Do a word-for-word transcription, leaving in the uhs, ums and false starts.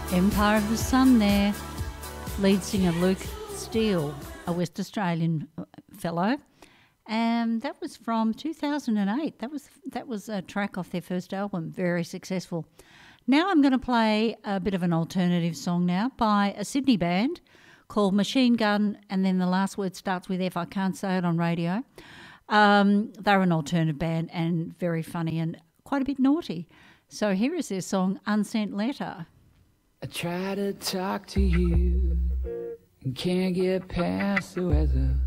Empire of the Sun there. Lead singer Luke Steele, a West Australian fellow. And that was from two thousand eight. That was that was a track off their first album, very successful. Now I'm going to play a bit of an alternative song now by a Sydney band called Machine Gun, and then the last word starts with F. I can't say it on radio. Um, they're an alternative band and very funny and quite a bit naughty. So here is their song, Unsent Letter. I try to talk to you and can't get past the weather.